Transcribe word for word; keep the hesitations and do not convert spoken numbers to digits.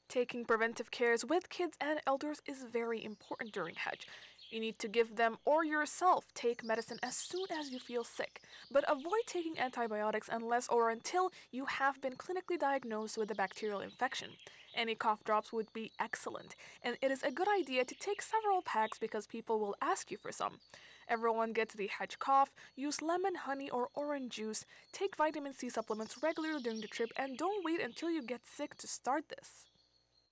Taking preventive cares with kids and elders is very important during Hajj. You need to give them or yourself take medicine as soon as you feel sick, but avoid taking antibiotics unless or until you have been clinically diagnosed with a bacterial infection. Any cough drops would be excellent, and it is a good idea to take several packs because people will ask you for some. Everyone gets the Hajj cough, use lemon, honey, or orange juice, take vitamin C supplements regularly during the trip, and don't wait until you get sick to start this.